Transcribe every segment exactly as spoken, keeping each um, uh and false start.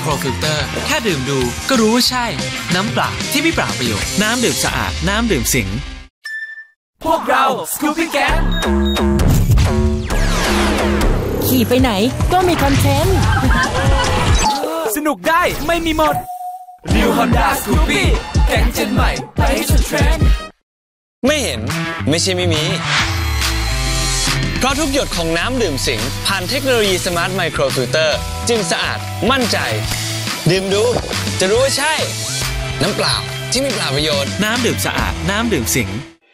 โครฟิลเตอร์แค่ดื่มดูก็รู้ว่าใช่น้ำเปล่าที่ไม่เปล่าประโยชน์น้ำดื่มสะอาดน้ำดื่มสิงพวกเราสกูปี้แก๊งขี่ไปไหนก็มีคอนเทนต์สนุกได้ไม่มีหมด New Honda Scoopy แก๊งเจนใหม่ไปให้สุดเทรนด์ไม่เห็นไม่ใช่ไม่มีเพราะทุกหยดของน้ำดื่มสิงผ่านเทคโนโลยีสมาร์ทไมโครฟิลเตอร์จึงสะอาดมั่นใจดื่มดูจะรู้ว่าใช่น้ำเปล่าที่ไม่เปล่าประโยชน์น้ำดื่มสะอาดน้ำดื่มสิง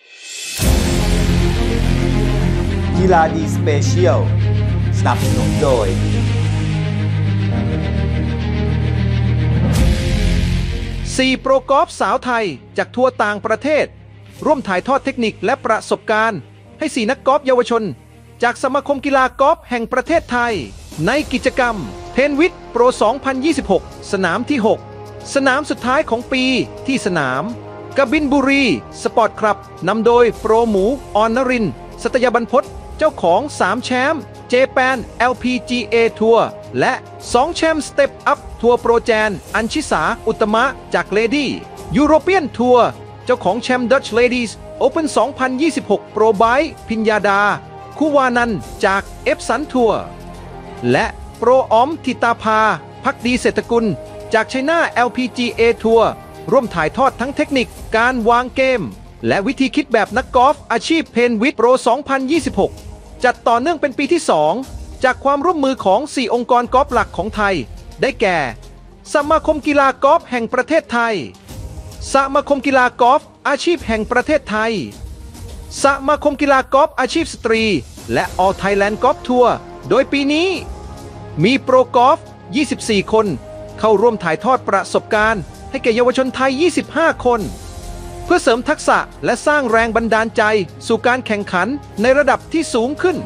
กีฬาดีสเปเชียลสนับสนุนโดยสี่โปรกอล์ฟสาวไทยจากทัวร์ต่างประเทศร่วมถ่ายทอดเทคนิคและประสบการณ์ให้สี่นักกอล์ฟเยาวชนจากสมาคมกีฬากอล์ฟแห่งประเทศไทยในกิจกรรมเพนวิทโปร สองพันยี่สิบหก สนามที่ หก สนามสุดท้ายของปีที่สนามกบินบุรีสปอร์ตคลับนำโดยโปรหมูออนนรินทร์สัตยบรรพตเจ้าของสามแชมป์เจแปน แอล พี จี เอ ทัวร์และสองแชมป์สเต็ปอัพทัวร์โปรแจนอัญชิสาอุตมะจากเลดี้ยูโรเปียนทัวร์เจ้าของแชมป์ Dutch Ladies Open สองพันยี่สิบหก โปรไบท์พิญญาดาคูวานันจากเอฟสันทัวร์และโปรออมทิตาภาพักดีเศรษฐกุลจากไชน่า แอล พี จี เอ ทัวร์ร่วมถ่ายทอดทั้งเทคนิคการวางเกมและวิธีคิดแบบนักกอล์ฟอาชีพเพนวิทโปร สองพันยี่สิบหก จัดต่อเนื่องเป็นปีที่ สอง จากความร่วมมือของ สี่ องค์กรกอล์ฟหลักของไทยได้แก่สมาคมกีฬากอล์ฟแห่งประเทศไทยสมาคมกีฬากอล์ฟอาชีพแห่งประเทศไทยสมาคมกีฬากอล์ฟอาชีพสตรีและ All Thailand Golf Tour โดยปีนี้มีโปรกอล์ฟยี่สิบสี่คนเข้าร่วมถ่ายทอดประสบการณ์ให้แก่เยาวชนไทยยี่สิบห้าคนเพื่อเสริมทักษะและสร้างแรงบันดาลใจสู่การแข่งขันในระดับที่สูงขึ้น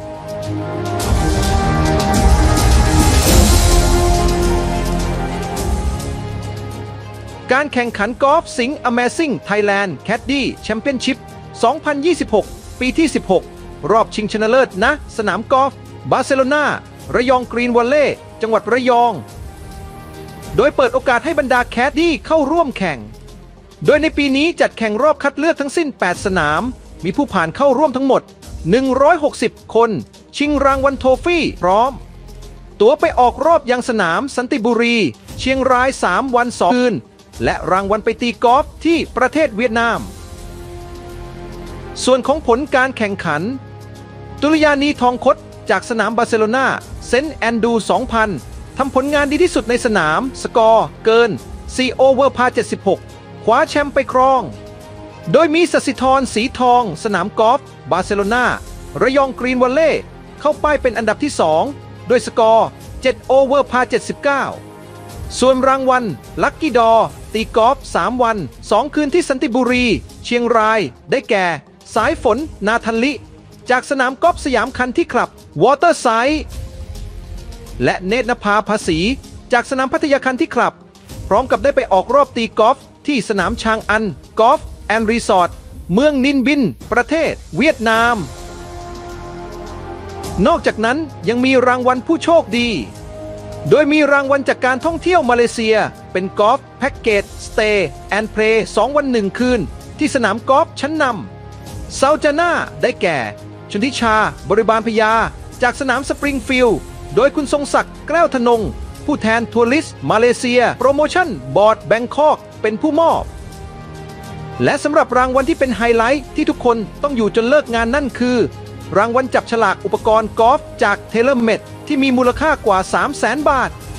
การแข่งขันกอล์ฟสิงห์ Amazing Thailand Caddy Championship สองพันยี่สิบหก ปีที่ สิบหก รอบชิงชนะเลิศณสนามกอล์ฟบาร์เซโลนาระยองกรีนวัลเลย์จังหวัดระยองโดยเปิดโอกาสให้บรรดาแคดดี้เข้าร่วมแข่งโดยในปีนี้จัดแข่งรอบคัดเลือกทั้งสิ้นแปดสนามมีผู้ผ่านเข้าร่วมทั้งหมดหนึ่งร้อยหกสิบคนชิงรางวัลโทฟี่พร้อมตั๋วไปออกรอบยังสนามสันติบุรีเชียงรายสามวันสองคืนและรางวัลไปตีกอล์ฟที่ประเทศเวียดนามส่วนของผลการแข่งขันตุลยานีทองคดจากสนามบาร์เซโลนาเซนต์แอนดูสองพันทำผลงานดีที่สุดในสนามสกอร์เกินสี่โอเวอร์พาเจ็ดสิบหกคว้าแชมป์ไปครองโดยมีสศิธรสีทองสนามกอล์ฟบาร์เซโลนาระยองกรีนวัลเลย์เข้าป้ายเป็นอันดับที่สองด้วยสกอร์เจ็ดโอเวอร์พาเจ็ดสิบเก้าส่วนรางวัลลัคกี้ดอตีกอล์ฟสามวันสองคืนที่สันติบุรีเชียงรายได้แก่สายฝนนาทันลิจากสนามกอล์ฟสยามคันที่คลับวอเตอร์ไซด์และเนตรนภาภาษีจากสนามพัทยาคันที่คลับพร้อมกับได้ไปออกรอบตีกอล์ฟที่สนามชางอันกอล์ฟแอนด์รีสอร์ทเมืองนินบินประเทศเวียดนามนอกจากนั้นยังมีรางวัลผู้โชคดีโดยมีรางวัลจากการท่องเที่ยวมาเลเซียเป็นกอล์ฟแพ็กเกจสเตย์แอนด์เพลย์สองวันหนึ่งคืนที่สนามกอล์ฟชั้นนำซาจาน่าได้แก่ชนทิชาบริบาลพยาจากสนามสปริงฟิลด์โดยคุณทรงศักดิ์แก้วธนงผู้แทนทัวริสต์มาเลเซียโปรโมชั่นบอร์ดแบงคอกเป็นผู้มอบและสำหรับรางวัลที่เป็นไฮไลท์ที่ทุกคนต้องอยู่จนเลิกงานนั่นคือรางวัลจับฉลากอุปกรณ์กอล์ฟจากเทเลเมดที่มีมูลค่ากว่า สามแสน บาท